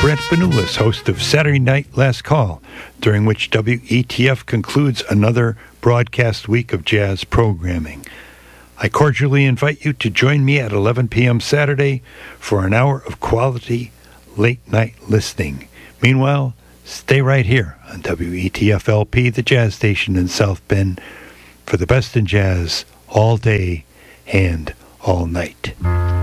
Brent Benulis, host of Saturday Night Last Call, during which WETF concludes another broadcast week of jazz programming. I cordially invite you to join me at 11 p.m. Saturday for an hour of quality late-night listening. Meanwhile, stay right here on WETF-LP, the jazz station in South Bend, for the best in jazz all day and all night.